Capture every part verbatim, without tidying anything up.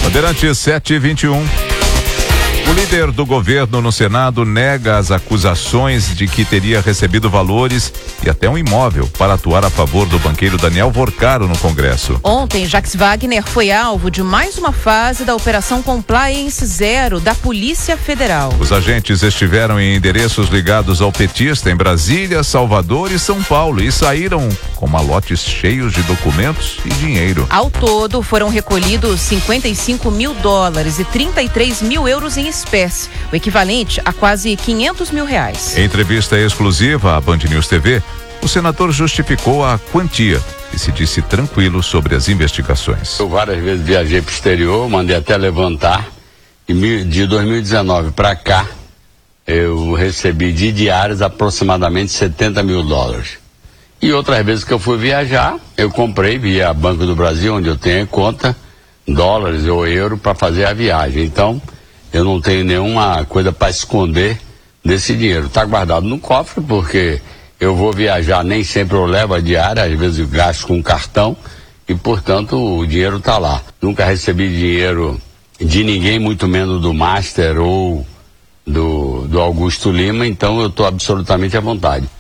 Bandeirantes sete e vinte e um. O líder do governo no Senado nega as acusações de que teria recebido valores e até um imóvel para atuar a favor do banqueiro Daniel Vorcaro no Congresso. Ontem, Jacques Wagner foi alvo de mais uma fase da Operação Compliance Zero da Polícia Federal. Os agentes estiveram em endereços ligados ao petista em Brasília, Salvador e São Paulo e saíram com malotes cheios de documentos e dinheiro. Ao todo, foram recolhidos cinquenta e cinco mil dólares e trinta e três mil euros em espécie, o equivalente a quase quinhentos mil reais. Em entrevista exclusiva à Band News T V, o senador justificou a quantia e se disse tranquilo sobre as investigações. Eu várias vezes viajei para o exterior, mandei até levantar, e de dois mil e dezenove para cá, eu recebi de diários aproximadamente setenta mil dólares. E outras vezes que eu fui viajar, eu comprei via Banco do Brasil, onde eu tenho conta, dólares ou euro para fazer a viagem. Então, eu não tenho nenhuma coisa para esconder desse dinheiro. Está guardado no cofre, porque eu vou viajar, nem sempre eu levo a diária, às vezes eu gasto com cartão e, portanto, o dinheiro está lá. Nunca recebi dinheiro de ninguém, muito menos do Master ou do, do Augusto Lima, então eu estou absolutamente à vontade.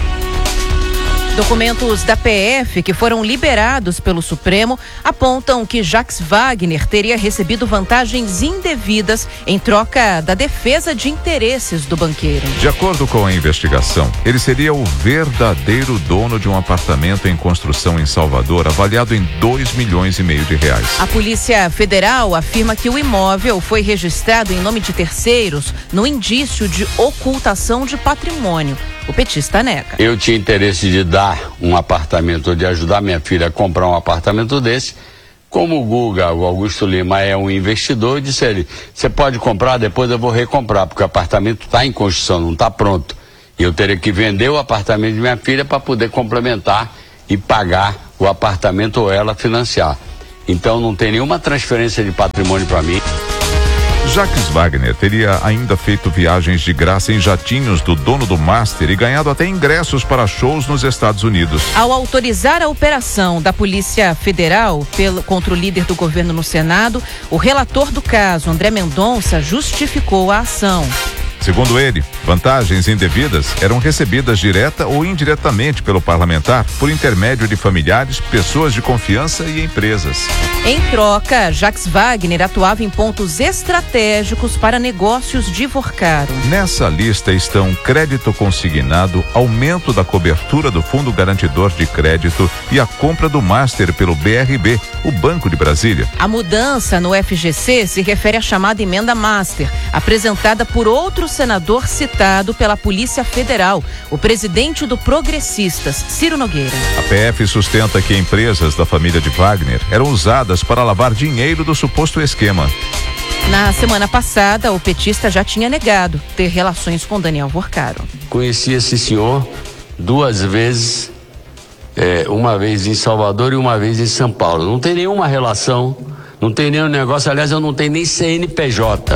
Documentos da P F que foram liberados pelo Supremo apontam que Jacques Wagner teria recebido vantagens indevidas em troca da defesa de interesses do banqueiro. De acordo com a investigação, ele seria o verdadeiro dono de um apartamento em construção em Salvador, avaliado em dois milhões e meio de reais. A Polícia Federal afirma que o imóvel foi registrado em nome de terceiros no indício de ocultação de patrimônio. O petista nega. Eu tinha interesse de dar um apartamento, de ajudar minha filha a comprar um apartamento desse. Como o Guga, o Augusto Lima, é um investidor, eu disse a ele, você pode comprar, depois eu vou recomprar, porque o apartamento está em construção, não está pronto. E eu teria que vender o apartamento de minha filha para poder complementar e pagar o apartamento ou ela financiar. Então não tem nenhuma transferência de patrimônio para mim. Jacques Wagner teria ainda feito viagens de graça em jatinhos do dono do Master e ganhado até ingressos para shows nos Estados Unidos. Ao autorizar a operação da Polícia Federal pelo, contra o líder do governo no Senado, o relator do caso, André Mendonça, justificou a ação. Segundo ele, vantagens indevidas eram recebidas direta ou indiretamente pelo parlamentar por intermédio de familiares, pessoas de confiança e empresas. Em troca, Jacques Wagner atuava em pontos estratégicos para negócios de Vorcaro. Nessa lista estão crédito consignado, aumento da cobertura do Fundo Garantidor de Crédito e a compra do Master pelo B R B, o Banco de Brasília. A mudança no F G C se refere à chamada emenda Master, apresentada por outros senador citado pela Polícia Federal, o presidente do Progressistas, Ciro Nogueira. A P F sustenta que empresas da família de Wagner eram usadas para lavar dinheiro do suposto esquema. Na semana passada, o petista já tinha negado ter relações com Daniel Vorcaro. Conheci esse senhor duas vezes, é, uma vez em Salvador e uma vez em São Paulo. Não tem nenhuma relação, não tem nenhum negócio, aliás, eu não tenho nem C N P J.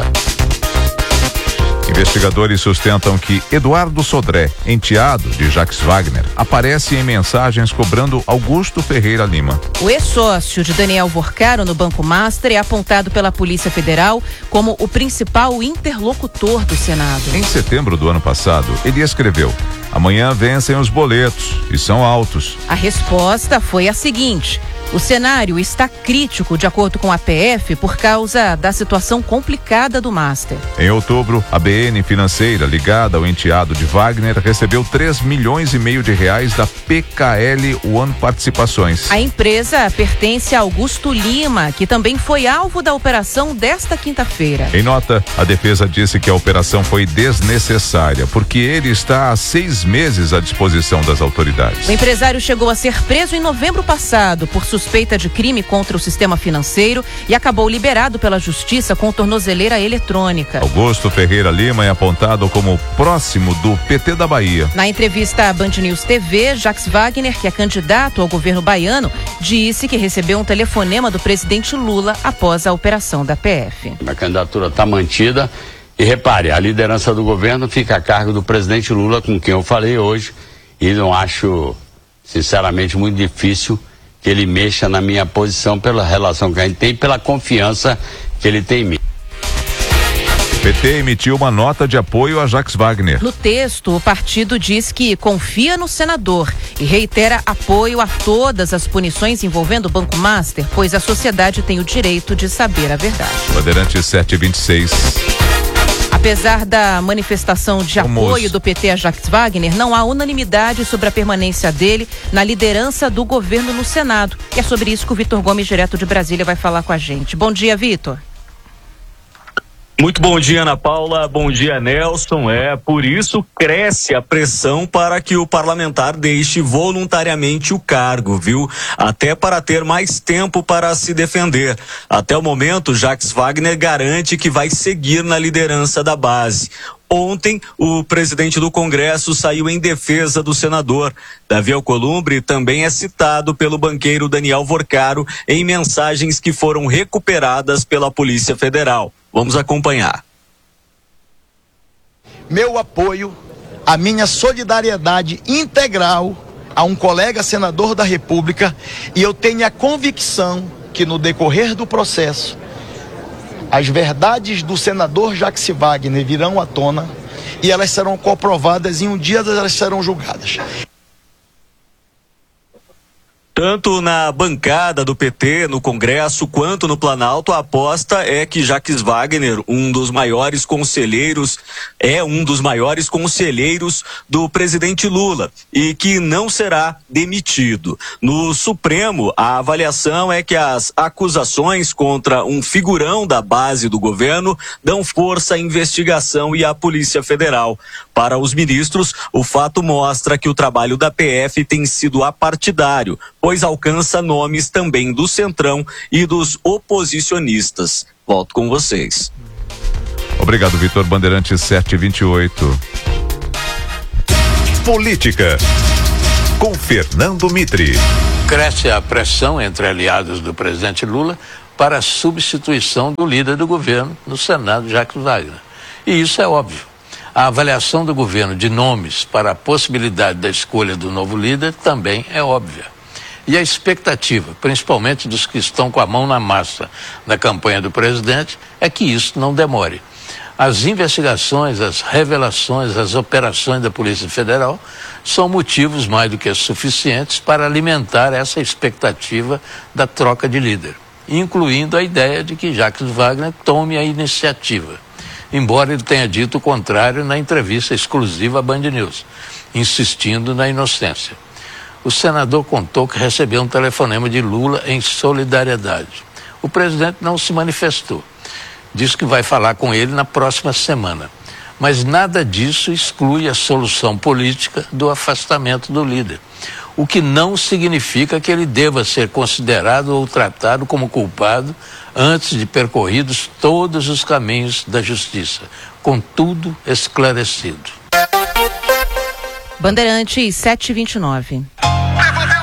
Investigadores sustentam que Eduardo Sodré, enteado de Jacques Wagner, aparece em mensagens cobrando Augusto Ferreira Lima. O ex-sócio de Daniel Vorcaro no Banco Master é apontado pela Polícia Federal como o principal interlocutor do Senado. Em setembro do ano passado, ele escreveu: amanhã vencem os boletos e são altos. A resposta foi a seguinte: o cenário está crítico, de acordo com a P F, por causa da situação complicada do Master. Em outubro, a B N Financeira, ligada ao enteado de Wagner, recebeu três milhões e meio de reais da P K L One Participações. A empresa pertence a Augusto Lima, que também foi alvo da operação desta quinta-feira. Em nota, a defesa disse que a operação foi desnecessária, porque ele está há seis meses à disposição das autoridades. O empresário chegou a ser preso em novembro passado por suspeita de crime contra o sistema financeiro e acabou liberado pela justiça com tornozeleira eletrônica. Augusto Ferreira Lima é apontado como próximo do P T da Bahia. Na entrevista à Band News T V, Jacques Wagner, que é candidato ao governo baiano, disse que recebeu um telefonema do presidente Lula após a operação da P F. A candidatura está mantida e repare, a liderança do governo fica a cargo do presidente Lula, com quem eu falei hoje, e não acho, sinceramente, muito difícil que ele mexa na minha posição pela relação que a gente tem, pela confiança ele tem medo. O P T emitiu uma nota de apoio a Jacques Wagner. No texto, o partido diz que confia no senador e reitera apoio a todas as punições envolvendo o Banco Master, pois a sociedade tem o direito de saber a verdade. Bandeirantes sete e vinte e seis. Apesar da manifestação de Vamos. apoio do P T a Jacques Wagner, não há unanimidade sobre a permanência dele na liderança do governo no Senado. E é sobre isso que o Vitor Gomes, direto de Brasília, vai falar com a gente. Bom dia, Vitor. Muito bom dia, Ana Paula. Bom dia, Nelson. É, por isso cresce a pressão para que o parlamentar deixe voluntariamente o cargo, viu? Até para ter mais tempo para se defender. Até o momento, Jacques Wagner garante que vai seguir na liderança da base. Ontem, o presidente do Congresso saiu em defesa do senador. Davi Alcolumbre também é citado pelo banqueiro Daniel Vorcaro em mensagens que foram recuperadas pela Polícia Federal. Vamos acompanhar. Meu apoio, a minha solidariedade integral a um colega senador da República, e eu tenho a convicção que no decorrer do processo as verdades do senador Jacques Wagner virão à tona e elas serão comprovadas e um dia elas serão julgadas. Tanto na bancada do P T, no Congresso, quanto no Planalto, a aposta é que Jacques Wagner, um dos maiores conselheiros, é um dos maiores conselheiros do presidente Lula e que não será demitido. No Supremo, a avaliação é que as acusações contra um figurão da base do governo dão força à investigação e à Polícia Federal. Para os ministros, o fato mostra que o trabalho da P F tem sido apartidário, pois alcança nomes também do Centrão e dos oposicionistas. Volto com vocês. Obrigado, Vitor. Bandeirantes sete e vinte e oito. Política, com Fernando Mitre. Cresce a pressão entre aliados do presidente Lula para a substituição do líder do governo no Senado, Jacques Wagner. E isso é óbvio. A avaliação do governo de nomes para a possibilidade da escolha do novo líder também é óbvia. E a expectativa, principalmente dos que estão com a mão na massa na campanha do presidente, é que isso não demore. As investigações, as revelações, as operações da Polícia Federal são motivos mais do que suficientes para alimentar essa expectativa da troca de líder, incluindo a ideia de que Jacques Wagner tome a iniciativa, embora ele tenha dito o contrário na entrevista exclusiva à Band News, insistindo na inocência. O senador contou que recebeu um telefonema de Lula em solidariedade. O presidente não se manifestou. Diz que vai falar com ele na próxima semana. Mas nada disso exclui a solução política do afastamento do líder. O que não significa que ele deva ser considerado ou tratado como culpado antes de percorridos todos os caminhos da justiça, com tudo esclarecido. Bandeirantes sete e vinte e nove.